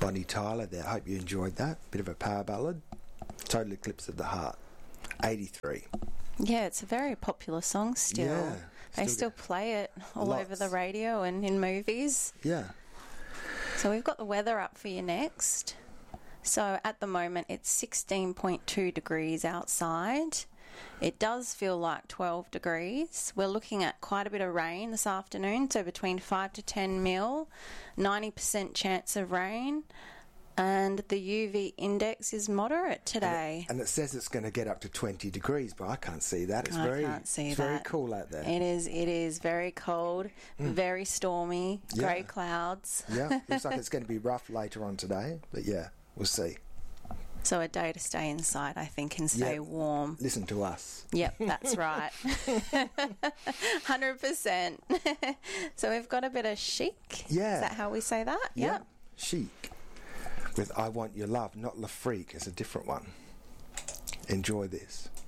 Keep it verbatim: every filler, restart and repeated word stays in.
Bonnie Tyler there. Hope you enjoyed that. Bit of a power ballad. Total Eclipse of the Heart. eighty-three. Yeah, it's a very popular song still. Yeah, they still still play it all Lots. over the radio and in movies. Yeah. So we've got the weather up for you next. So at the moment it's sixteen point two degrees outside. It does feel like twelve degrees. We're looking at quite a bit of rain this afternoon, so between five to ten mil, ninety percent chance of rain. And the U V index is moderate today. And it, and it says it's going to get up to twenty degrees, but I can't see that. It's I very, can't see it's that. very cool out there. It is. It is very cold, Mm. very stormy, Yeah. grey clouds. Yeah, looks like it's going to be rough later on today, but yeah, we'll see. So a day to stay inside, I think, and stay Yeah. warm. Listen to us. Yep, that's right. one hundred percent. So we've got a bit of chic. Yeah. Is that how we say that? Yeah. Yep. Chic. With I Want Your Love, not La Freak. It's a different one. Enjoy this.